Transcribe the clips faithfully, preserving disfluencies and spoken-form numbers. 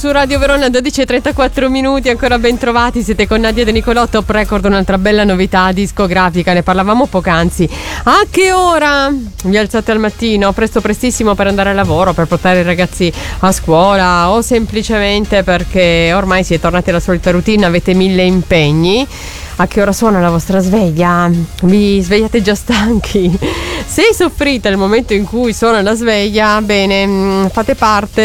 su Radio Verona, dodici e trentaquattro minuti, ancora ben trovati, siete con Nadia De Nicolò. Top Record, un'altra bella novità discografica, ne parlavamo poc'anzi. A che ora vi alzate al mattino? Presto prestissimo per andare a lavoro, per portare i ragazzi a scuola o semplicemente perché ormai siete tornati alla solita routine, avete mille impegni? A che ora suona la vostra sveglia? Vi svegliate già stanchi? Se soffrite al momento in cui suona la sveglia, bene, fate parte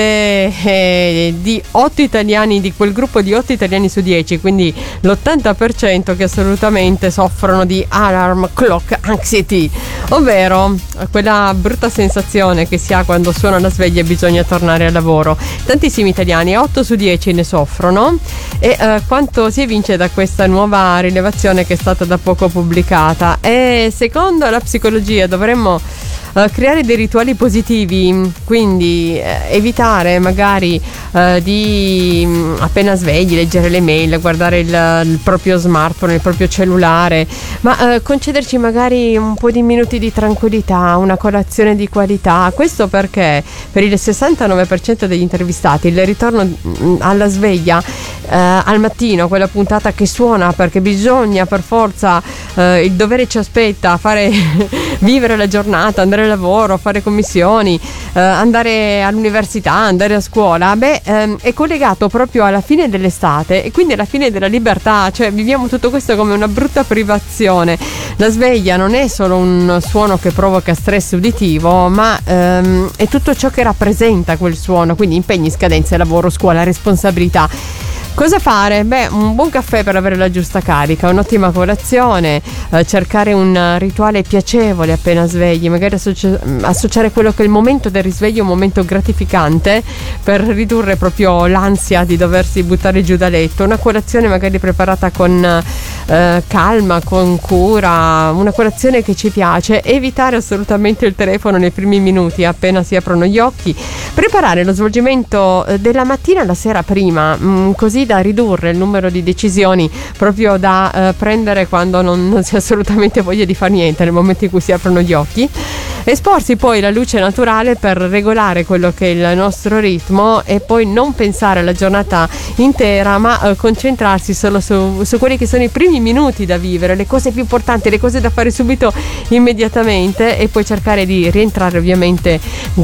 eh, di otto italiani, di quel gruppo di otto italiani su dieci, quindi l'ottanta per cento che assolutamente soffrono di alarm clock anxiety, ovvero quella brutta sensazione che si ha quando suona la sveglia e bisogna tornare al lavoro. Tantissimi italiani, otto su dieci ne soffrono. E eh, quanto si evince da questa nuova rilevazione che è stata da poco pubblicata? E secondo la psicologia dovremmo eh, creare dei rituali positivi, quindi eh, evitare magari eh, di mh, appena svegli leggere le mail, guardare il, il proprio smartphone, il proprio cellulare, ma eh, concederci magari un po' di minuti di tranquillità, una colazione di qualità. Questo perché per il sessantanove per cento degli intervistati il ritorno mh, alla sveglia eh, al mattino, quella puntata che suona perché bisogna per forza, eh, il dovere ci aspetta, fare vivere la giornata, andare al lavoro, fare commissioni, eh, andare all'università, andare a scuola, beh, ehm, è collegato proprio alla fine dell'estate e quindi alla fine della libertà, cioè viviamo tutto questo come una brutta privazione. La sveglia non è solo un suono che provoca stress uditivo, ma ehm, è tutto ciò che rappresenta quel suono, quindi impegni, scadenze, lavoro, scuola, responsabilità. Cosa fare? Beh, un buon caffè per avere la giusta carica, un'ottima colazione, eh, cercare un rituale piacevole appena svegli, magari associ- associare quello che è il momento del risveglio, un momento gratificante per ridurre proprio l'ansia di doversi buttare giù da letto, una colazione magari preparata con eh, calma, con cura, una colazione che ci piace, evitare assolutamente il telefono nei primi minuti appena si aprono gli occhi, preparare lo svolgimento della mattina la sera prima, mh, così da ridurre il numero di decisioni proprio da eh, prendere quando non, non si ha assolutamente voglia di fare niente, nel momento in cui si aprono gli occhi. Esporsi poi la luce naturale per regolare quello che è il nostro ritmo e poi non pensare alla giornata intera, ma eh, concentrarsi solo su, su quelli che sono i primi minuti da vivere, le cose più importanti, le cose da fare subito, immediatamente, e poi cercare di rientrare ovviamente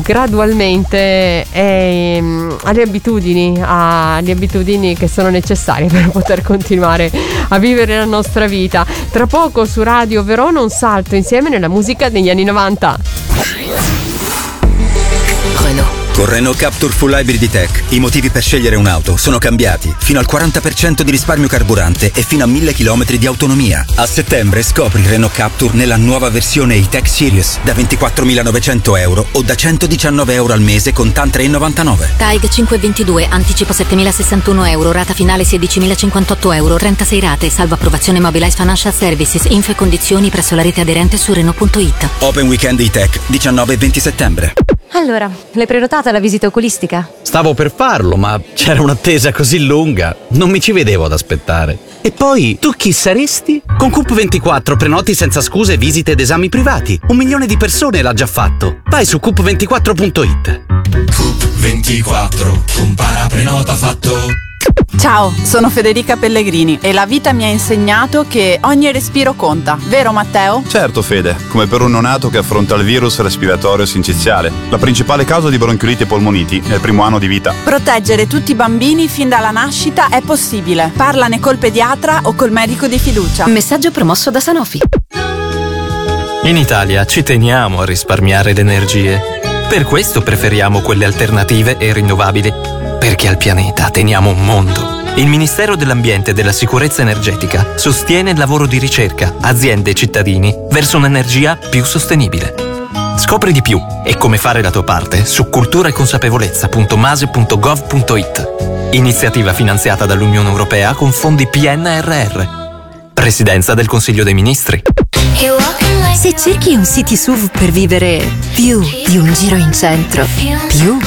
gradualmente e, um, alle abitudini, alle abitudini che sono necessarie per poter continuare a vivere la nostra vita. Tra poco su Radio Verona un salto insieme nella musica degli anni novanta. Renault. Con Renault Captur Full Hybrid E-Tech i motivi per scegliere un'auto sono cambiati. Fino al quaranta per cento di risparmio carburante e fino a mille chilometri di autonomia. A settembre scopri Renault Captur nella nuova versione E-Tech Series da ventiquattromilanovecento euro o da centodiciannove euro al mese con TAN tre virgola novantanove. T A E G cinquecentoventidue, anticipo settemilasessantuno euro, rata finale sedicimilacinquantotto euro, trentasei rate, salvo approvazione Mobilize Financial Services, info e condizioni presso la rete aderente su Renault punto it. Open Weekend E-Tech diciannove e venti settembre. Allora, l'hai prenotata la visita oculistica? Stavo per farlo, ma c'era un'attesa così lunga, non mi ci vedevo ad aspettare. E poi, tu chi saresti? Con Coop ventiquattro prenoti senza scuse visite ed esami privati. Un milione di persone l'ha già fatto. Vai su coop ventiquattro punto it. Coop ventiquattro, compara prenota fatto. Ciao, sono Federica Pellegrini e la vita mi ha insegnato che ogni respiro conta, vero Matteo? Certo Fede, come per un neonato che affronta il virus respiratorio sinciziale, la principale causa di bronchiolite e polmoniti nel primo anno di vita. Proteggere tutti i bambini fin dalla nascita è possibile. Parlane col pediatra o col medico di fiducia. Messaggio promosso da Sanofi. In Italia ci teniamo a risparmiare le energie. Per questo preferiamo quelle alternative e rinnovabili. Perché al pianeta teniamo un mondo. Il Ministero dell'Ambiente e della Sicurezza Energetica sostiene il lavoro di ricerca, aziende e cittadini verso un'energia più sostenibile. Scopri di più e come fare la tua parte su cultura e consapevolezza punto mase punto gov punto it. Iniziativa finanziata dall'Unione Europea con fondi P N R R. Presidenza del Consiglio dei Ministri. Se cerchi un city S U V per vivere più di un giro in centro, più